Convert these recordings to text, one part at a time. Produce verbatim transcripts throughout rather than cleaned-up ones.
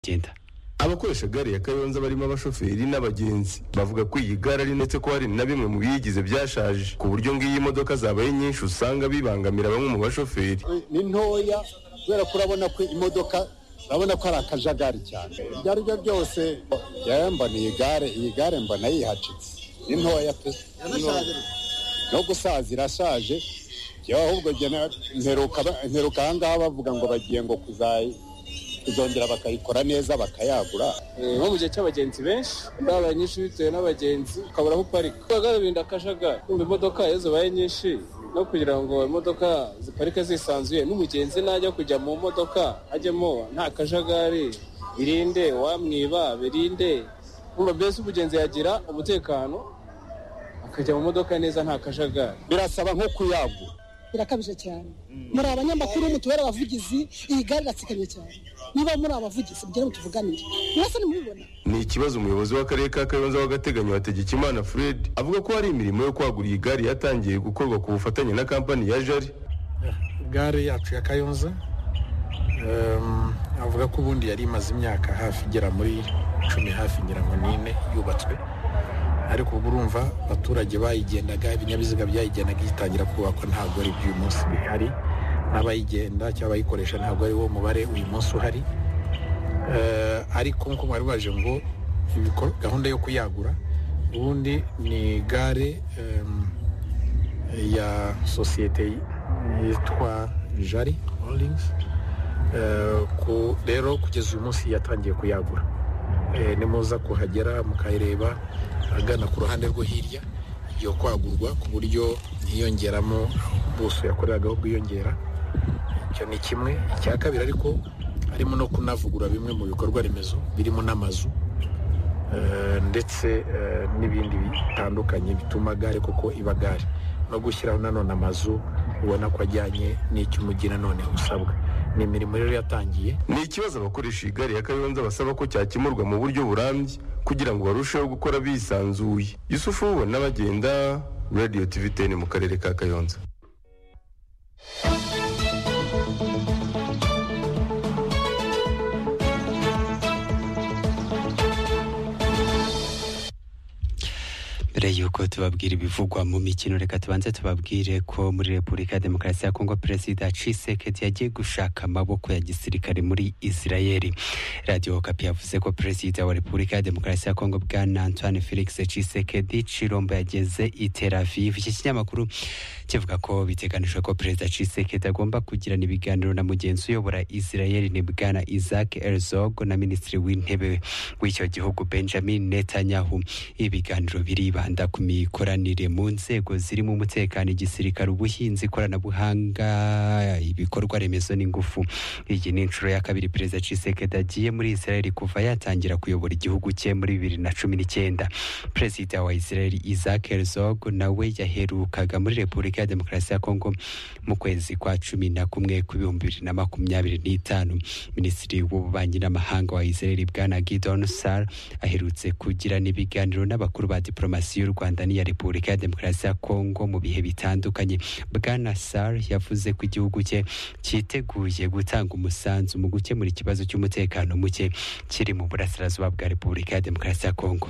genda. Abakoresha gare ya Kayonza barimo abashoferi n'abagenzi bavuga ko iyi gare ari ndetse ko hari na bimwe mu biyigize byashaje ku buryo ngo iyi modoka zabaye nyinshi usanga bibangamira bamwe mu bashoferi. Ni ntoya kubera kurabona ko imodoka urabona ko ari akajagari cyane. Ibyo ari byo byose yambaniye gare, iyi gare mbona yihacitse. Ni ntoya pe. No gusaza irashaje. Yo ahubwo nteruka nteruka ahangaha bavuga ngo bagiye ngo kuzayi kuzongera bakayikora neza bakayagura. Nko mu gihe cy'abagenzi benshi ndaba nyinshi bitewe n'abagenzi ukabura aho uparika. Bagabinda akajagari. Kumva imodoka iyo zabaye nyinshi no kugira ngo imodoka ziparike zisanzuye n'umugenzi najya kujya mu modoka ajyemo nta kajagari, irinde wamwiba, birinde. Kumva mbese umugenzi yagira umutekano akajya mu modoka neza nta kajagari. Birasaba nko kuyagura. Birakabije cyane. Muri abanyamakuru mutubera abavugizi iyi gare ratsikanye cyane. Niba muri abavugizi bigera mutuvuganire. Mwese nimubibona. Ni ikibazo umuyobozi w'akarere ka Kayonza w'agateganyo Hategekimana Fred avuga ko hari imirimo yo kwagura iyi gare yatangiye gukorwa ku bufatanye na kampani ya Jari. Gare yacu ya Kayonza um, avuga ko ubundi yari imaze imyaka hafi igera muri cumi hafi ngira ngo nine yubatswe. Ariko ubu urumva abaturage bayigendaga ibinyabiziga byayigendaga gitangira kubakwa ntabwo ari by'uyu munsi bihari, n'abayigenda cyangwa bayikoresha ntabwo ari wo mubare uyu munsi uhari. Uh, ariko nko mwari baje ngo gahunda yo kuyagura ubundi ni gare um, ya societe yitwa Jari Holdings. Uh, ku rero kugeza uyu munsi yatangiye kuyagura. E, nimuza kuhagera mukayireba agana ku ruhande rwo hirya yo kwagurwa ku buryo hiyongeramo buso yakoreragaho bwiyongera. Icyo ni kimwe. Icya kabiri ariko harimo no kunavugura bimwe mu bikorwa remezo birimo n'amazu uh, ndetse uh, n'ibindi bitandukanye bituma gare koko iba gare, no gushyiraho nanone amazu ubona ko ajyanye n'icy'umujyi nanone usabwa. Ni imirimo rero yatangiye. Ni ikibazo abakoresha iyi gare ya Kayonza basaba ko cyakemurwa mu buryo burambye kugira ngo barusheho gukora bisanzuye. Yusufu ubona bagenda Radio T V ten mu karere ka Kayonza. Mbere yuko tubabwira ibivugwa mu mikino reka tubanze tubabwire ko muri Repubulika ya Demokarasi ya Kongo Perezida Tshisekedi yagiye gushaka amaboko ya gisirikare muri Israeli. Radio Okapi yavuze ko Perezida wa Repubulika ya Demokarasi ya Kongo Bwana Antoine Felix Tshisekedi Chilombo yageze i Tel Aviv. Iki kinyamakuru kivuga ko biteganijwe ko Perezida Tshisekedi agomba kugirana ibiganiro na mugenzi uyobora Israeli ni Bwana Isaac Herzog na Minisitiri w'Intebe w'icyo gihugu Benjamin Netanyahu. Ibiganiro biriba banda ku mikoranire mu nzego zirimo umutekano, igisirikare, ubuhinzi, ikoranabuhanga, ibikorwa remezo n'ingufu. Iyi ni inshuro ya kabiri Perezida Tshisekedi agiye muri Israeli kuva yatangira kuyobora igihugu cye muri bibiri na cumi n'icyenda. Perezida wa Israeli Isaac Herzog nawe yaherukaga muri Repubulika ya Demokarasi ya Kongo mu kwezi kwa cumi na kumwe ku bihumbi bibiri na makumyabiri n'itanu. Minisitiri w'ububanyi n'amahanga wa Israeli Bwana Gideon Sar aherutse kugirana ibiganiro n'abakuru ba diplomasi y'u Rwanda n'iya Repubulika ya Demokarasi ya Kongo mu bihe bitandukanye. Bwana Sar yavuze ko igihugu cye cyiteguye gutanga umusanzu mu gukemura ikibazo cy'umutekano muke kiri mu burasirazuba bwa Repubulika ya Demokarasi ya Kongo.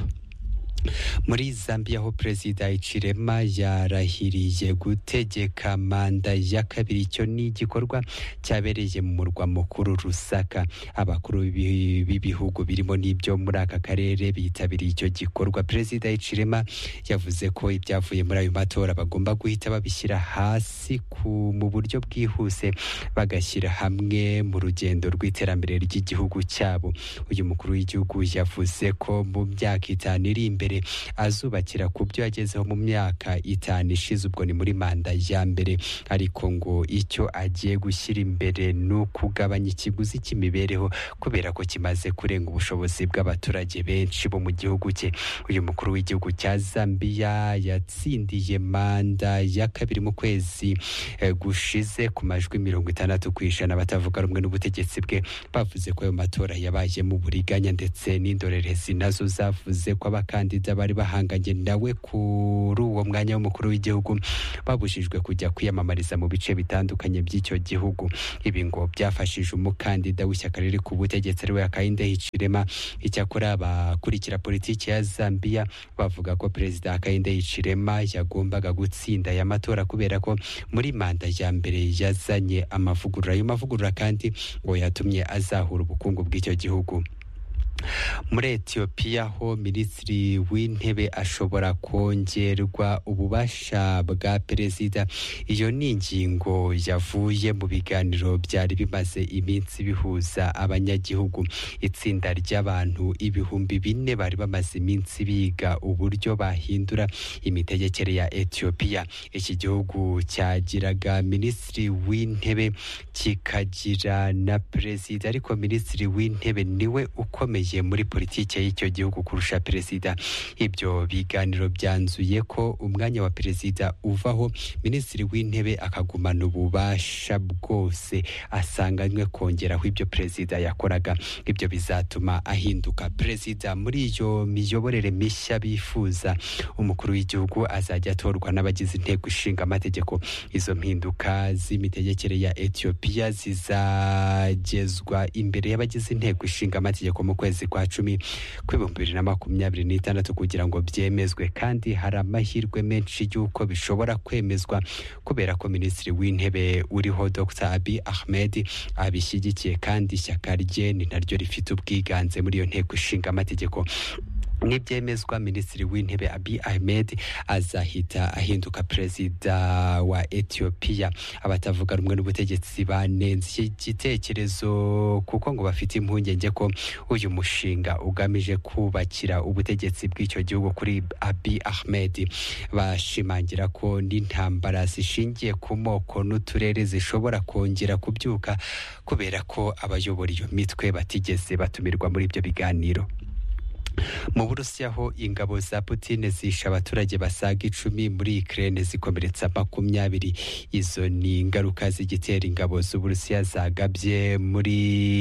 Muri Zambia ho Perezida Ichirema yarahiriye gutegeka manda ya kabiri. Icyo ni igikorwa cyabereye mu murwa mukuru Lusaka. Abakuru b'ibihugu birimo n'ibyo muri aka karere bitabiriye icyo gikorwa. Perezida Ichirema yavuze ko ibyavuye muri ayo matora bagomba guhita babishyira hasi ku mu buryo bwihuse bagashyira hamwe mu rugendo rw'iterambere ry'igihugu cyabo. Uyu mukuru w'igihugu yavuze ko mu myaka itanu iri imbere azubakira ku byo yagezeho mu myaka itanu ishize, ubwo ni muri manda ya mbere. Ariko ngo icyo agiye gushyira imbere ni ukugabanya ikiguzi cy'imibereho kubera ko kimaze kurenga ubushobozi bw'abaturage benshi bo mu gihugu cye. Uyu mukuru w'igihugu cya Zambia yatsindiye manda ya kabiri mu kwezi eh, gushize ku majwi mirongo itandatu ku ijana. Batavuga rumwe n'ubutegetsi bwe bavuze ko ayo matora yabaye mu buriganya ndetse n'indorerezi nazo zavuze ko abakandida abakandida bari bahanganye nawe kuri uwo mwanya w'umukuru w'igihugu babujijwe kujya kwiyamamariza mu bice bitandukanye by'icyo gihugu. Ibi ngo byafashije umukandida w'ishyaka riri ku butegetsi ariwe Hakainde Hichilema. Icyakora abakurikira politiki ya Zambia bavuga ko Perezida Hakainde Hichilema yagombaga gutsinda aya matora kubera ko muri manda ya mbere yazanye amavugurura. Ayo mavugurura kandi ngo yatumye azahura ubukungu bw'icyo gihugu. Muri Ethiopia ho minisitiri w'intebe ashobora kongerwa ububasha bwa perezida. Iyo ni ingingo yavuye mu biganiro byari bimaze iminsi bihuza abanyagihugu. Itsinda ry'abantu ibihumbi bine bari bamaze iminsi biga uburyo bahindura imitegekere ya Ethiopia. Iki gihugu cyagiraga minisitiri w'intebe kikagira na perezida, ariko minisitiri w'intebe niwe ukomeye muri politiki y'icyo gihugu kurusha perezida. Ibyo biganiro byanzuye ko umwanya wa perezida uvaho, minisitiri w'intebe akagumana ububasha bwose asanganywe kongeraho ibyo perezida yakoraga. Ibyo bizatuma ahinduka perezida. Muri iyo miyoborere mishya bifuza, umukuru w'igihugu azajya atorwa n'abagize inteko ishinga amategeko. Izo mpinduka z'imitegekere ya Ethiopia zizagezwa imbere y'abagize inteko ishinga amategeko mu kwezi kwa cumi kw'ibihumbi bibiri na makumyabiri n'itandatu kugira ngo byemezwe, kandi hari amahirwe menshi y'uko bishobora kwemezwa kubera ko minisitiri w'intebe uriho Dr Abiy Ahmed abishyigikiye kandi ishyaka rye ni naryo rifite ubwiganze muri iyo nteko ishinga amategeko. Nibyemezwa, minisitiri w'intebe Abiy Ahmed azahita ahinduka perezida wa Ethiopia. Abatavuga rumwe n'ubutegetsi banenze igitekerezo kuko ngo bafite impungenge ko uyu mushinga ugamije kubakira ubutegetsi bw'icyo gihugu kuri Abiy Ahmed. Bashimangira ko n'intambara zishingiye ku moko n'uturere zishobora kongera kubyuka kubera ko abayobora iyo mitwe batigeze batumirwa muri ibyo biganiro. Mu Burusiya ho ingabo za Putin zishe abaturage basaga icumi muri Ukraine zikomeretsa makumyabiri. Izo ni ingaruka z'igitero ingabo z'Uburusiya zagabye muri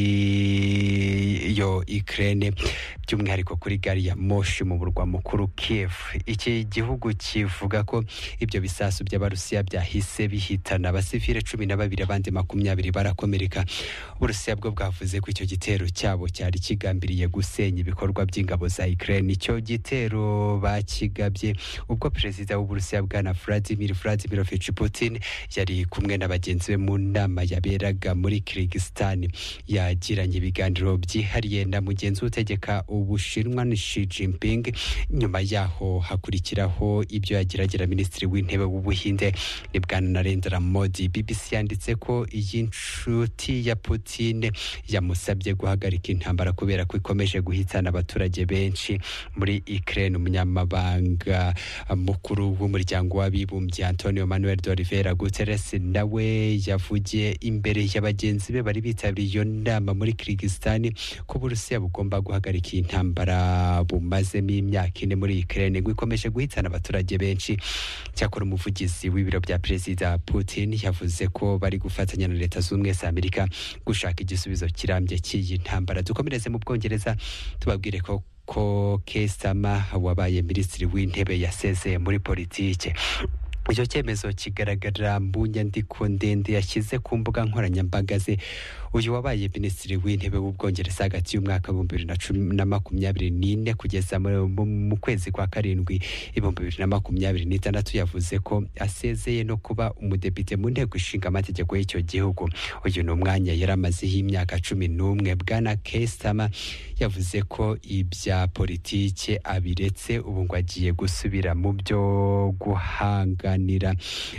yo Ukraine, by'umwihariko kuri gari ya moshi mu murwa mukuru Kiev. Iki gihugu kivuga ko ibyo bisasu by'Abarusiya byahise bihitana abasivile cumi na babiri, abandi makumyabiri barakomereka. Uburusiya bwo bwavuze ko icyo gitero cyabo cyari kigambiriye gusenya ibikorwa by'ingabo za Ukraine. Icyo gitero bakigabye ubwo perezida w'Uburusiya bwana Vladimir Vladimirovich Putin yari kumwe na bagenzi be mu nama yaberaga muri Kyrgyzstan. Yagiranye ibiganiro byihariye na mugenzi utegeka Ubushinwa ni Xi Jinping. Nyuma yaho hakurikiraho ibyo yagiragira minisitiri w'intebe w'Ubuhinde ni bwana Narendra Modi. B B C yanditse ko iyi nshuti ya Putin yamusabye guhagarika intambara kubera ko ikomeje guhitana abaturage benshi muri Ukraine. Umunyamabanga mukuru w'umuryango w'abibumbye Antonio Manuel de Oliveira Guterres nawe yavugiye imbere y'abagenzi be bari bitabiriye iyo nama muri Kyrgyzstan ko Uburusiya bugomba guhagarika intambara bumazemo imyaka ine muri Ukraine ngo ikomeje guhitana abaturage benshi. Cyakora umuvugizi w'ibiro bya perezida Putin yavuze ko bari gufatanya na Leta z'Ubumwe za Amerika gushaka igisubizo kirambye cy'iyi ntambara. Dukomereze mu Bwongereza tubabwire ko ko Keir Starmer wabaye minisitiri w'intebe yasezeye muri politike. Icyo cyemezo kigaragara mu nyandiko ndende yashyize ku mbuga nkoranyambaga ze. Uyu wabaye minisitiri w'intebe w'Ubwongereza hagati y'umwaka w'ibihumbi bibiri na cumi na makumyabiri n'ine kugeza mu kwezi kwa karindwi ibihumbi bibiri na makumyabiri n'itandatu yavuze ko asezeye no kuba umudepite mu nteko ishinga amategeko y'icyo gihugu. Uyu ni umwanya yari amazeho imyaka cumi n'umwe. Bwana Keir Starmer yavuze ko ibya politike abiretse, ubu ngo agiye gusubira mu byo guhanganira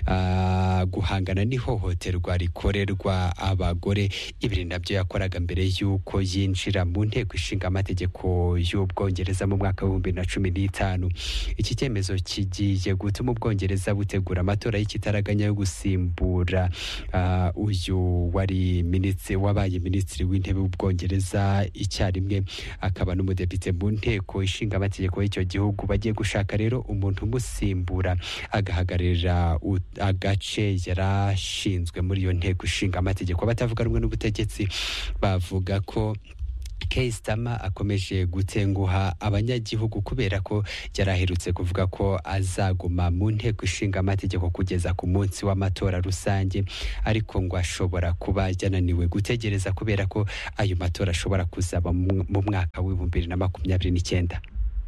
uh, guhangana n'ihohoterwa rikorerwa abagore. Ibiri nabyo yakoraga mbere y'uko yinjira mu nteko ishinga amategeko y'Ubwongereza mu mwaka w'ibihumbi bibiri na cumi n'itanu. Iki cyemezo kigiye gutuma Ubwongereza butegura amatora y'ikitaraganya yo gusimbura uh, uyu wari minisitiri wabaye minisitiri w'intebe w'Ubwongereza icyarimwe akaba n'umudepite mu nteko ishinga amategeko y'icyo gihugu. Bagiye gushaka rero umuntu umusimbura agahagararira agace yarashinzwe muri iyo nteko ishinga amategeko. Batavuga rumwe n'ubutegetsi bavuga ko Keir Starmer akomeje gutenguha abanyagihugu kubera ko yaraherutse kuvuga ko azaguma mu nteko ishinga amategeko kugeza ku munsi w'amatora rusange, ariko ngo ashobora kuba yananiwe gutegereza kubera ko ayo matora ashobora kuzaba mu mwaka w'ibihumbi bibiri na makumyabiri n'icyenda.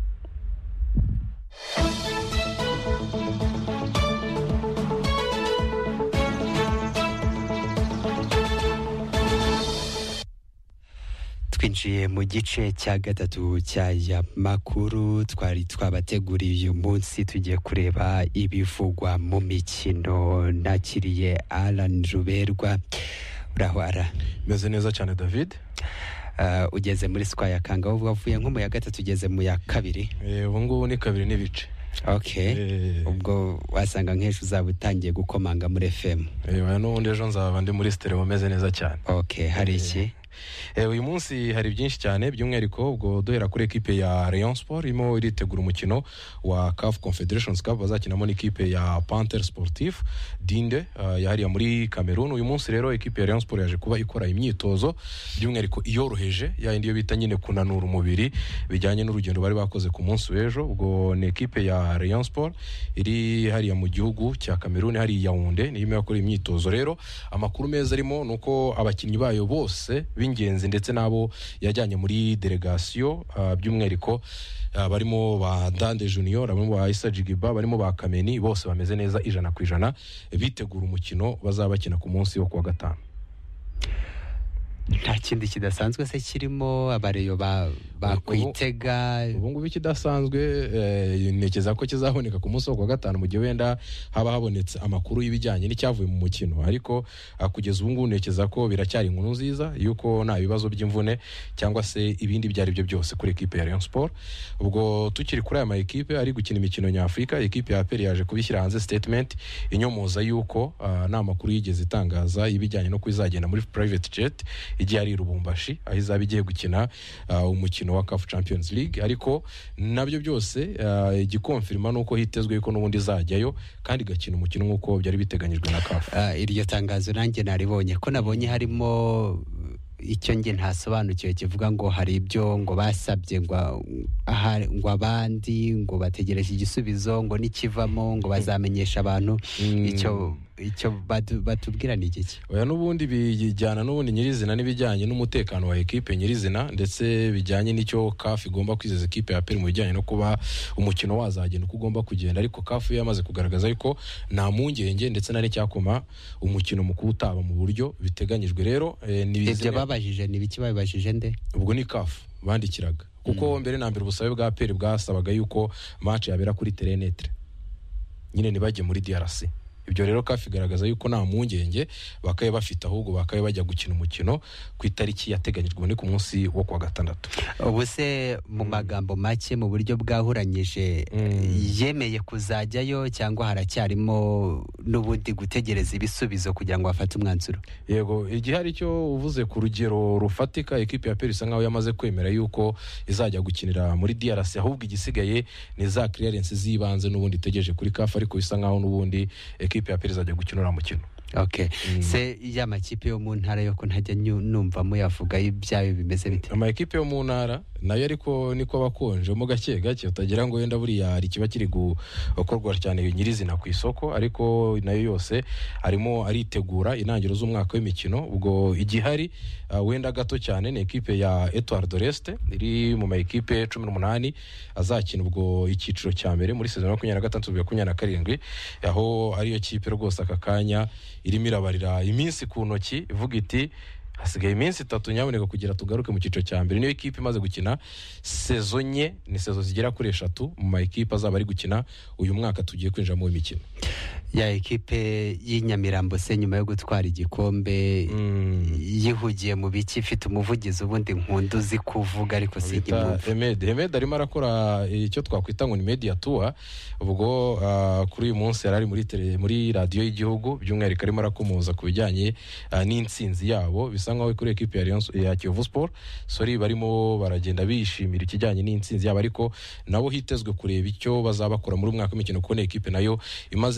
Twinjiye mu gice cya gatatu cy'aya makuru twari twabateguriye uyu munsi. Tugiye kureba ibivugwa mu mikino. Nakiriye Alan Ruberwa. Urahwara? Meze neza cyane David. Uh, ugeze muri square ya Kanga, wavuye nko mu ya gatatu ugeze mu ya kabiri. Eh ubu ngubu ni kabiri n'ibice. Okay. Eh, ubwo wasanga nk'ejo uzaba utangiye gukomanga muri F M. Eh wa n'ubundi ejo nzaba ndi muri stereo meze neza cyane. Okay, hari iki? Eh, Eh uyu munsi hari byinshi cyane, by'umwihariko ubwo duhera kuri equipe ya Rayon Sport irimo iritegura umukino wa C A F Confederations Cup bazakinamo n'ikipe ya Panther Sportif Dinde uh, yahariya muri Cameroon. Uyu munsi rero equipe ya Rayon Sport yaje kuba ikora imyitozo by'umwihariko iyoroheje ya indi yo bita nyine kunanura umubiri bijyanye n'urugendo bari bakoze ku munsi w'ejo. Ubwo ni equipe ya Rayon Sport iri hariya mu gihugu cya Cameroon hari Yaounde niyo yakora imyitozo. Rero amakuru meza arimo nuko abakinnyi bayo bose b'ingenzi ndetse nabo yajyanye muri delegation uh, by'umwihariko uh, barimo ba Dande Junior, barimo ba Issa Jigiba, barimo ba Kameni, bose bameze neza ijana ku ijana bitegura umukino bazabakina ku munsi wo kuwa gatanu. Nta kindi kidasanzwe se kirimo abareyo bakwitega? Ubu ngubu ikidasanzwe eh, nekeza ko kizaboneka ku munsi wo kuwa gatanu mu gihe wenda haba habonetse amakuru y'ibijyanye n'icyavuye mu mukino, ariko uh, kugeza ubu ngubu nekeza ko biracyari inkuru nziza yuko nta bibazo by'imvune cyangwa se ibindi byari byo byose kuri equipe ya Rayon Sport. Ubwo tukiri kuri aya ma equipe ari gukina imikino nyafrika, equipe ya A P R yaje kubishyira hanze statement inyomoza yuko uh, nta makuru yigeze itangaza ibijyanye no kwizagenda muri private jet igiye ari Lubumbashi aho izaba igiye gukina uh, umukino wa C A F Champions League, ariko nabyo byose uh, igikonfirma nuko hitezwe yuko n'ubundi izajyayo kandi gakina umukino nk'uko byari biteganyijwe na C A F. Uh, iryo tangazo nanjye naribonye ko nabonye harimo icyo nge ntasobanukiwe kivuga ngo hari ibyo ngo basabye ngo aha ngo abandi ngo bategereje igisubizo ngo nikivamo ngo bazamenyesha abantu mm. icyo icyo batubwira ni iki? Oya n'ubundi bijyana n'ubundi nyirizina n'ibijyanye n'umutekano wa equipe nyirizina ndetse bijyanye n'icyo C A F igomba kwizeza equipe ya A P R mu bijyanye no kuba umukino wazagenda uko ugomba kugenda, ariko C A F yamaze kugaragaza yuko nta mpungenge ndetse nari cyakoma umukino mu kuwutaba mu buryo biteganyijwe. Rero eh, ibyo babajije ni biki babajije nde? Ubwo ni C A F bandikiraga kuko mm. mbere na mbere ubusabe bwa A P R bwasabaga yuko match yabera kuri terrain neutre nyine nibajye muri D R C. Ibyo rero C A F igaragaza yuko nta mpungenge bakaye bafite, ahubwo bakaye bajya gukina umukino ku itariki yateganyijwe ni ku munsi wo kuwa gatandatu. Ubu se mu magambo make mu buryo bwahuranyije mm. yemeye kuzajyayo cyangwa haracyarimo n'ubundi gutegereza ibisubizo kugira ngo bafate umwanzuro? Yego, igihe hari cyo uvuze ku rugero rufatika equipe ya P R isa nkaho yamaze kwemera yuko izajya gukinira muri D R C, ahubwo igisigaye ni za clearance zibanze n'ubundi itegereje kuri C A F, ariko bisa nkaho n'ubundi equipe ya P R izajya gukinira mukino. Okay. Mm. Se ya makipe yo mu ntara yo ko ntajya numva mu yavuga ibyayo bimeze bite? Ama equipe yo mu ntara nayo ariko niko bakonje mu gake gake utagira ngo wenda buri hari kiba kiri gukorwa cyane nyirizina ku isoko, ariko nayo yose harimo aritegura intangiro z'umwaka w'imikino. Ubwo igihari uh, wenda gato cyane ni equipe ya Etoile de l'Est iri mu ma equipe cumi n'umunani azakina ubwo ikiciro cya mbere muri saison ya makumyabiri na gatandatu makumyabiri na karindwi, aho ariyo kipe rwose aka kanya irimo irabarira iminsi ku ntoki ivuga iti hasigaye iminsi itatu nyaboneka kugira tugaruke mu cyiciro cya mbere. Niyo equipe imaze gukina saison nye, ni saison zigera kuri eshatu mu ma equipe azaba ari gukina uyu mwaka tugiye kwinjira mu mikino. Ya equipe y'Inyamirambo se nyuma yo gutwara igikombe mm. yihugiye mu biki, ifite umuvugizi ubundi nkundu uzi kuvuga ariko singimu Emed Emed arimo arakora icyo twakwita ngo ni media tour. Ubwo uh, kuri uyu munsi yarari muri tele, muri radio y'igihugu by'umwihariko arimo arakomoza ku bijyanye uh, n'intsinzi yabo. Bisa nkaho kuri equipe ya Rayon ya Kiyovu Sport sorry barimo baragenda bishimira ikijyanye n'intsinzi yabo, ariko nabo hitezwe kureba icyo bazabakora muri umwaka w'imikino kuko equipe nayo imaze nk'imyaka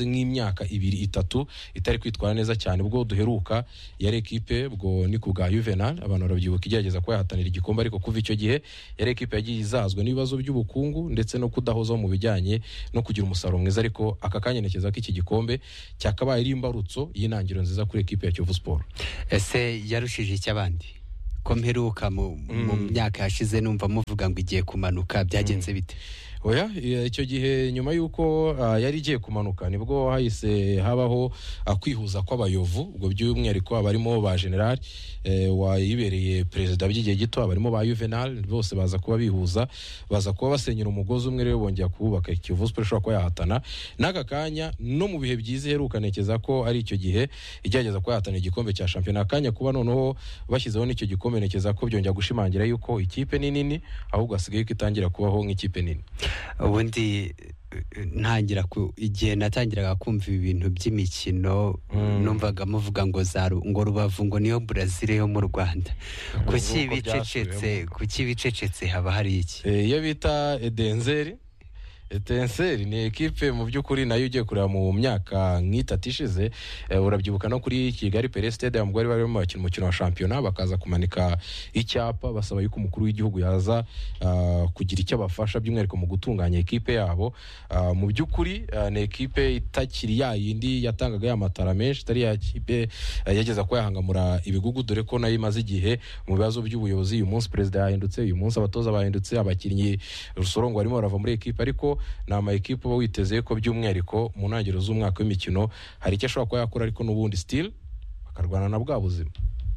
imyaka ibiri itatu itari kwitwara neza cyane. Ubwo duheruka yari ekipe ubwo ni ku bwa Juvenal, abantu barabyibuka igerageza ko yahatanira igikombe, ariko kuva icyo gihe yari ekipe yagiye izazwa n'ibibazo by'ubukungu ndetse no kudahozaho mu bijyanye no kugira umusaruro mwiza. Ariko aka kanya ntekereza ko iki gikombe cyakabaye ari imbarutso y'intangiriro nziza kuri ekipe ya Kiyovu Sport. Ese yarushije icy'abandi ko mperuka mu myaka yashize numva muvuga ngo igiye kumanuka, byagenze bite? Oya, icyo gihe nyuma y'uko uh, yari igiye kumanuka nibwo hahise habaho uh, kwihuza kw'abayovu, ubwo by'umwihariko abarimo ba General eh, wayibereye perezida by'igihe gito, abarimo ba Juvenal bose baza kuba bihuza, baza kuba basenyera umugozi umwe, rero bongera kubaka Kiyovu Sport ishobora kuba yahatana n'aka kanya no mu bihe byiza heruka. Ntekereza ko ari icyo gihe igerageza kuba yahatana igikombe cya shampiyona. Akanya kuba noneho bashyizeho n'icyo gikombe, ntekereza ko byongera gushimangira yuko ikipe ni nini, ahubwo hasigaye ko itangira kubaho nk'ikipe nini. Ubundi ntangira ku igihe natangiraga kumva ibintu by'imikino numvaga muvuga ngo za ngo Rubavu ngo niyo Brazil yo mu Rwanda. Kuki bicecetse kuki bicecetse haba hari iki? Iyo bita Edenzeri Etenseri ni ekipe mu by'ukuri nayo ugiye kureba mu myaka nk'itatu ishize, e, urabyibuka no kuri Kigali Pele Stadium ubwo bari barimo bakina umukino wa shampiyona, bakaza kumanika icyapa basaba yuko umukuru w'igihugu yaza uh, kugira icyo abafasha by'umwihariko mu gutunganya ekipe yabo. Uh, mu by'ukuri uh, ni ekipe itakiri ya yindi yatangaga ya matara menshi, itari ya ekipe uh, yageza ko yahangamura ibigugu, dore ko nayo imaze igihe mu bibazo by'ubuyobozi. Uyu munsi perezida yahindutse, uyu munsi abatoza bahindutse, abakinnyi rusorongo barimo barava muri ekipe, ariko ni ama ekipe uba witeze ko by'umwihariko mu ntangiriro z'umwaka w'imikino hari icyo ashobora kuba yakora, ariko n'ubundi still bakarwana na bwa buzima.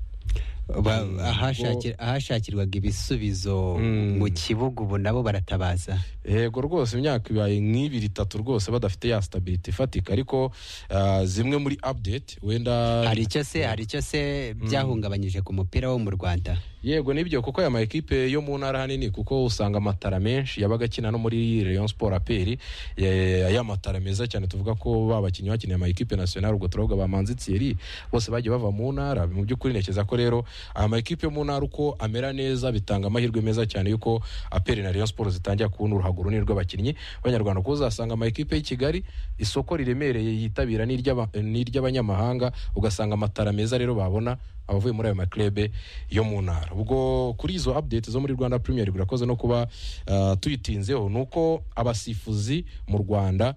ahashakirwaga ibisubizo mu kibuga ubu nabo baratabaza. Yego rwose imyaka ibaye nk'ibiri itatu rwose badafite ya stability ifatika, ariko uh, zimwe muri update wenda hari icyo se hari icyo se byahungabanyije ku mupira wo mu Rwanda. Yego nibyo, kuko aya ma ekipe yo mu ntara hanini, kuko usanga amatara menshi yabaga akina no muri Rayon Sport Aperi, aya matara meza cyane, tuvuga ko babakinnyi bakiniye ama ekipe national, ubwo turavuga ba Manzi Thierry bose bagiye bava mu ntara. Mu by'ukuri nekeza ko rero ama ekipe yo mu ntara uko amera neza bitanga amahirwe meza cyane yuko Aperi na Rayon Sport zitangira kubona uruhago runini rw'abakinnyi b'Abanyarwanda, kuko uzasanga ama ekipe y'i Kigali isoko riremereye yitabira n'iry'abanyamahanga, ugasanga amatara meza rero babona abavuye muri ayo maklebe yo mu ntara. Ubwo kuri izo update zo muri Rwanda Premier League urakoze no kuba uh, tuyitinzeho, nuko abasifuzi mu Rwanda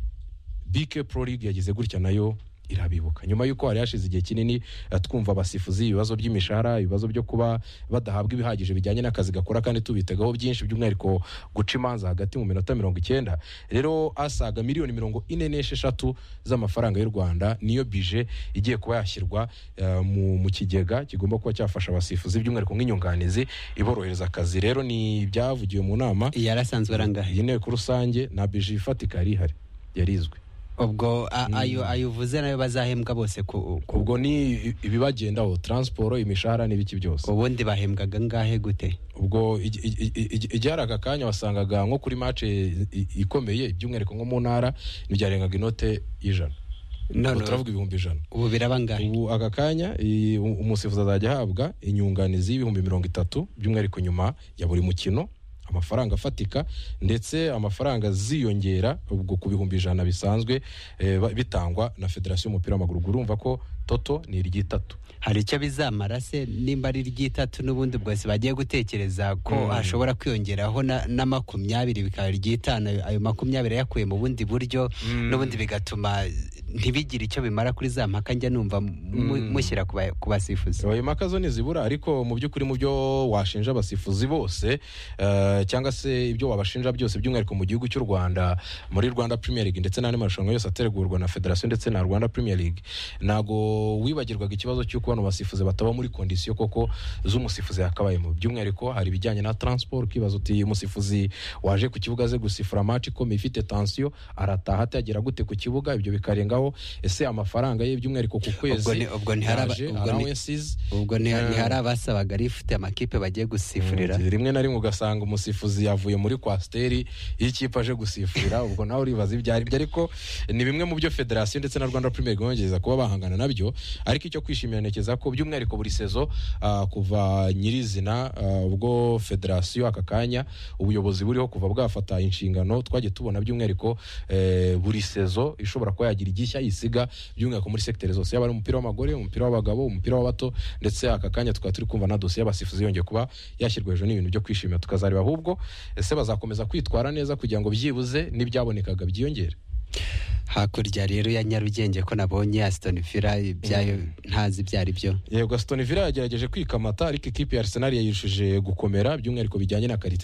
B K Pro League yagize gutya nayo irabibuka nyuma yuko hari yashize igihe kinini uh, twumva abasifuzi ibibazo by'imishahara, ibibazo byo kuba badahabwa ibihagije bijyanye n'akazi gakora, kandi tubitegaho byinshi by'umwihariko guca imanza hagati mu minota mirongo icyenda. Rero asaga miliyoni mirongo ine n'esheshatu z'amafaranga y'u Rwanda niyo bije igiye kuba yashyirwa uh, mu, mu kigega kigomba kuba cyafasha abasifuzi by'umwihariko nk'inyunganizi iborohereza akazi. Rero ni byavugiwe mu nama yarasanzwe arangahe inteko rusange, na bije ifatika yari ihari yarizwe. Ubwo ayo ayuvuze nayo bazahembwa bose ku ubwo ni ibibagendaho transport, imishahara n'ibiki byose. Ubundi bahembwaga ngahe gute? Ubwo igihe aka kanya wasangaga nko kuri match ikomeye by'umwihariko nko mu ntara ntibyarengaga inote y'ijana. None turavuga ibihumbi ijana. Ubu biraba ngahe? Ubu aka kanya umusifuzi azajya ahabwa inyunganizi y'ibihumbi mirongo itatu by'umwihariko nyuma ya buri mukino, amafaranga afatika, ndetse amafaranga ziyongera ubwo ku bihumbi ijana bisanzwe e, bitangwa na Federasiyo y'Umupira w'Amaguru. Urumva ko toto ni iry'itatu. Hari icyo bizamara se nimba ari iry'itatu, n'ubundi bwose bagiye gutekereza ko mm. hashobora kwiyongeraho na, na makumyabiri bikaba iry'itanu, ayo makumyabiri yakuye mu bundi buryo mm. n'ubundi bigatuma ntibigire icyo bimara kuri za mpaka njya numva mushyira mm. ku basifuzi. Ayo mpaka zo nizibura, ariko mu by'ukuri mu byo washinja abasifuzi bose uh, cyangwa se ibyo wabashinja byose by'umwihariko mu gihugu cy'u Rwanda muri Rwanda Premier League ndetse n'andi marushanwa yose ategurwa na Federasiyo ndetse na Rwanda Premier League, nago wibagirwaga ikibazo cy'uko bano basifuzi bataba muri kondisiyo koko z'umusifuzi yakabayemo. By'umwihariko hari bijyanye na transport, kibazo uti umusifuzi waje ku kibuga ze gusifura match ikomeye ifite tension arataha atagera gute ku kibuga, ibyo bikarengaho ese amafaranga ye by'umwihariko ku kwezi. Ubwo ni haraba ubwo ni haraba sabaga rifite amakipe bagiye gusifurira, rimwe na rimwe ugasanga umusifuzi yavuye muri kwasteri y'ikipe aje gusifurira. Ubwo nawe uribaza ibyari byo, ariko ni bimwe mu byo Federasiyo ndetse na Rwanda Premier League bongeza kuba bahangana nabyo. byo, ariko icyo kwishimira ntekeza ko by'umwihariko buri sezo uh, kuva nyirizina uh, ubwo federasiyo aka kanya ubuyobozi buriho kuva bwafata inshingano twagiye tubona by'umwihariko eh, buri sezo ishobora kuba yagira igishya yisiga by'umwihariko muri secteur zose, yaba ari umupira w'amagore, umupira w'abagabo, umupira w'abato, ndetse aka kanya tukaba turi kumva na dosiye y'abasifuzi yongeye kuba yashyirwa hejuru n'ibintu byo kwishimira, tukazareba ahubwo ese bazakomeza kwitwara neza kugira ngo byibuze n'ibyabonekaga byiyongere. Hakurya rero ya Nyarugenge ko nabonye Aston Villa ibyayo ntazi byari byo. Yego Aston Villa yagerageje kwikamata ariko ikipe ya Arsenal yayishuje gukomera by'umwihariko bijyanye na karite